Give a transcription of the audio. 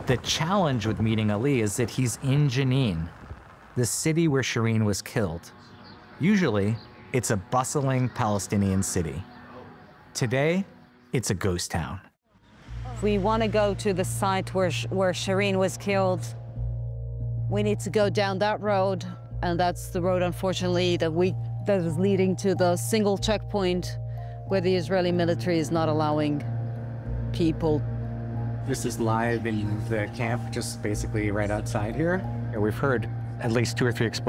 The challenge with meeting Ali is that he's in Jenin, the city where Shireen was killed. Usually, it's a bustling Palestinian city. Today, it's a ghost town. We want to go to the site where Shireen was killed. We need to go down that road, and that's the road, unfortunately, that is leading to the single checkpoint where the Israeli military is not allowing people. This is live in the camp, just basically right outside here. And we've heard at least 2 or 3 explosions.